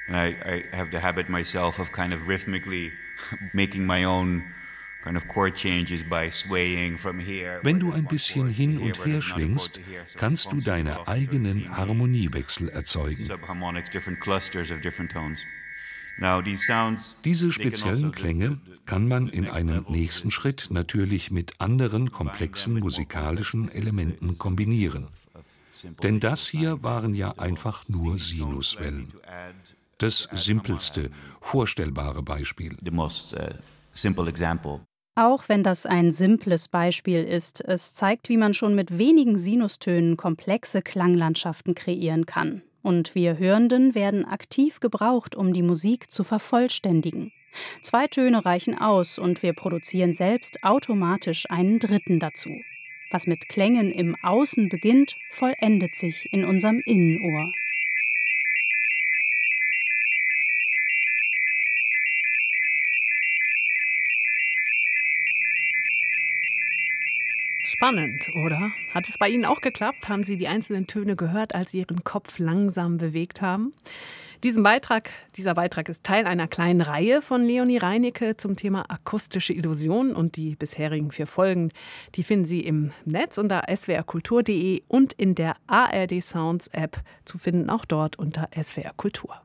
And I have the habit myself of kind of rhythmically making my own kind of chord changes by swaying from here. Wenn du ein bisschen hin und her schwingst, kannst du deine eigenen Harmoniewechsel erzeugen. Subharmonics, different clusters of different tones. Diese speziellen Klänge kann man in einem nächsten Schritt natürlich mit anderen komplexen musikalischen Elementen kombinieren. Denn das hier waren ja einfach nur Sinuswellen. Das simpelste, vorstellbare Beispiel. Auch wenn das ein simples Beispiel ist, es zeigt, wie man schon mit wenigen Sinustönen komplexe Klanglandschaften kreieren kann. Und wir Hörenden werden aktiv gebraucht, um die Musik zu vervollständigen. 2 Töne reichen aus und wir produzieren selbst automatisch einen dritten dazu. Was mit Klängen im Außen beginnt, vollendet sich in unserem Innenohr. Spannend, oder? Hat es bei Ihnen auch geklappt? Haben Sie die einzelnen Töne gehört, als Sie Ihren Kopf langsam bewegt haben? Dieser Beitrag ist Teil einer kleinen Reihe von Leonie Reinicke zum Thema akustische Illusionen, und die bisherigen 4 Folgen, die finden Sie im Netz unter swrkultur.de und in der ARD Sounds App zu finden, auch dort unter SWR Kultur.